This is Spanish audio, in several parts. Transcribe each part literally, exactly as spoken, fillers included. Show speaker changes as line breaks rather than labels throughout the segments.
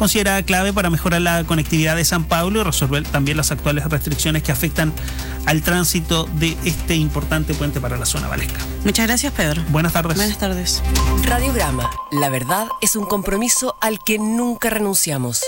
considerada clave para mejorar la conectividad de San Pablo y resolver también las actuales restricciones que afectan al tránsito de este importante puente para la zona valesca.
Muchas gracias, Pedro.
Buenas tardes.
Buenas tardes.
Radiograma. La verdad es un compromiso al que nunca renunciamos.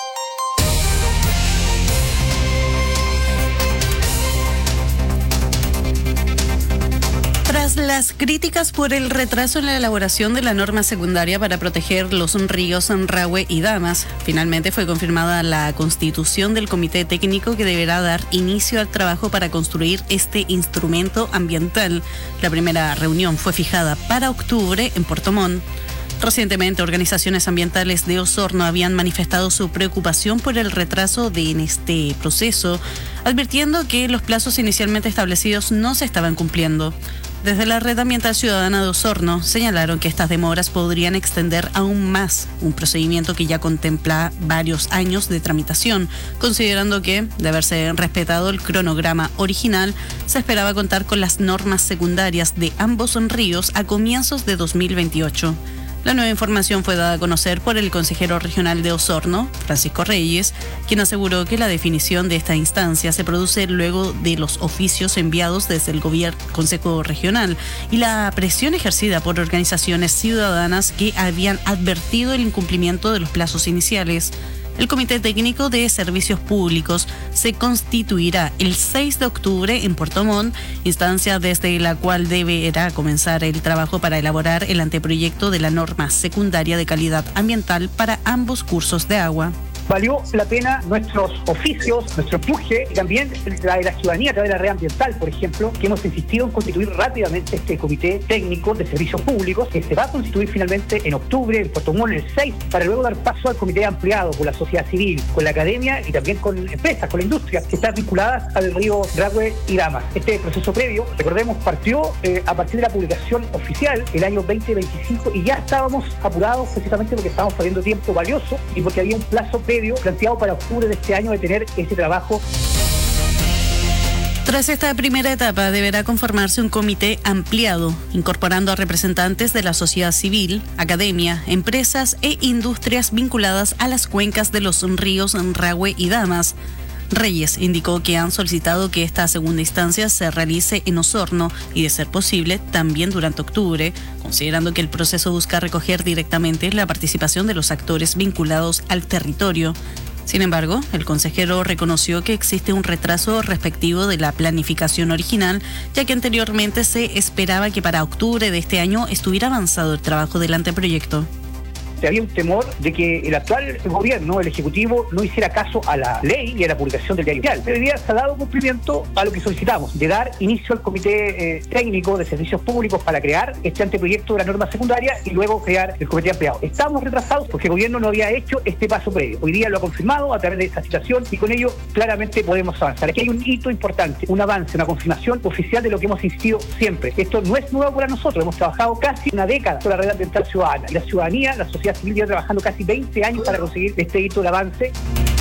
Tras las críticas por el retraso en la elaboración de la norma secundaria para proteger los ríos Rahue y Damas, finalmente fue confirmada la constitución del comité técnico que deberá dar inicio al trabajo para construir este instrumento ambiental. La primera reunión fue fijada para octubre en Puerto Montt. Recientemente, organizaciones ambientales de Osorno habían manifestado su preocupación por el retraso de en este proceso, advirtiendo que los plazos inicialmente establecidos no se estaban cumpliendo. Desde la Red Ambiental Ciudadana de Osorno señalaron que estas demoras podrían extender aún más un procedimiento que ya contempla varios años de tramitación, considerando que, de haberse respetado el cronograma original, se esperaba contar con las normas secundarias de ambos ríos a comienzos de dos mil veintiocho. La nueva información fue dada a conocer por el consejero regional de Osorno, Francisco Reyes, quien aseguró que la definición de esta instancia se produce luego de los oficios enviados desde el gobierno Consejo Regional y la presión ejercida por organizaciones ciudadanas que habían advertido el incumplimiento de los plazos iniciales. El Comité Técnico de Servicios Públicos se constituirá el seis de octubre en Puerto Montt, instancia desde la cual deberá comenzar el trabajo para elaborar el anteproyecto de la norma secundaria de calidad ambiental para ambos cursos de agua.
Valió la pena nuestros oficios, nuestro empuje y también la de la ciudadanía a través de la red ambiental, por ejemplo, que hemos insistido en constituir rápidamente este comité técnico de servicios públicos, que se va a constituir finalmente en octubre en Puerto Montt el seis, para luego dar paso al comité ampliado con la sociedad civil, con la academia y también con empresas, con la industria, que están vinculadas al río Rahue y Damas. Este proceso previo, recordemos, partió eh, a partir de la publicación oficial el año veinte veinticinco y ya estábamos apurados precisamente porque estábamos perdiendo tiempo valioso y porque había un plazo previo planteado para octubre de este año de tener este trabajo.
Tras esta primera etapa deberá conformarse un comité ampliado, incorporando a representantes de la sociedad civil, academia, empresas e industrias vinculadas a las cuencas de los ríos Rahue y Damas. Reyes indicó que han solicitado que esta segunda instancia se realice en Osorno y, de ser posible, también durante octubre, considerando que el proceso busca recoger directamente la participación de los actores vinculados al territorio. Sin embargo, el consejero reconoció que existe un retraso respectivo de la planificación original, ya que anteriormente se esperaba que para octubre de este año estuviera avanzado el trabajo del anteproyecto.
Había un temor de que el actual gobierno, el Ejecutivo, no hiciera caso a la ley y a la publicación del diario oficial. Pero hoy día se ha dado cumplimiento a lo que solicitamos, de dar inicio al Comité eh, Técnico de Servicios Públicos para crear este anteproyecto de la norma secundaria y luego crear el Comité Ampliado. Estamos retrasados porque el gobierno no había hecho este paso previo. Hoy día lo ha confirmado a través de esta situación y con ello claramente podemos avanzar. Aquí hay un hito importante, un avance, una confirmación oficial de lo que hemos insistido siempre. Esto no es nuevo para nosotros, hemos trabajado casi una década con la Red Ambiental Ciudadana y la ciudadanía, la sociedad civil lleva trabajando casi veinte años para conseguir este hito de avance.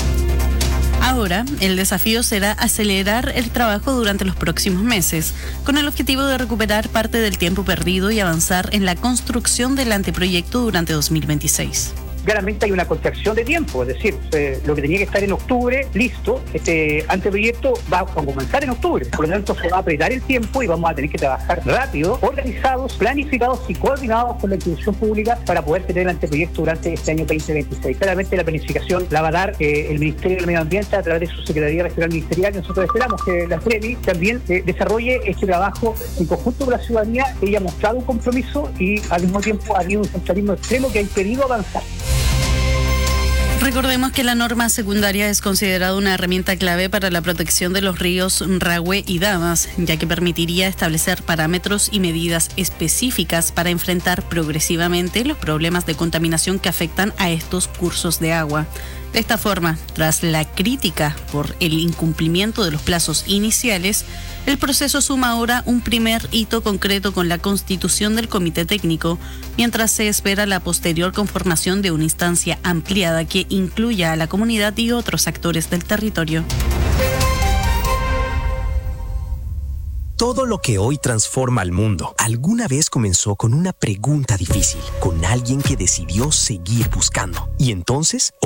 Ahora, el desafío será acelerar el trabajo durante los próximos meses, con el objetivo de recuperar parte del tiempo perdido y avanzar en la construcción del anteproyecto durante dos mil veintiséis.
Claramente hay una contracción de tiempo, es decir, eh, lo que tenía que estar en octubre, listo, este anteproyecto va a comenzar en octubre, por lo tanto se va a apretar el tiempo y vamos a tener que trabajar rápido, organizados, planificados y coordinados con la institución pública para poder tener el anteproyecto durante este año veinte veintiséis. Claramente la planificación la va a dar eh, el Ministerio del Medio Ambiente a través de su Secretaría Regional Ministerial. Nosotros esperamos que la SREMI también eh, desarrolle este trabajo en conjunto con la ciudadanía. Ella ha mostrado un compromiso y al mismo tiempo ha habido un centralismo extremo que ha impedido avanzar.
Recordemos que la norma secundaria es considerada una herramienta clave para la protección de los ríos Rahue y Damas, ya que permitiría establecer parámetros y medidas específicas para enfrentar progresivamente los problemas de contaminación que afectan a estos cursos de agua. De esta forma, tras la crítica por el incumplimiento de los plazos iniciales, el proceso suma ahora un primer hito concreto con la constitución del Comité Técnico, mientras se espera la posterior conformación de una instancia ampliada que incluya a la comunidad y otros actores del territorio.
Todo lo que hoy transforma al mundo alguna vez comenzó con una pregunta difícil, con alguien que decidió seguir buscando. Y entonces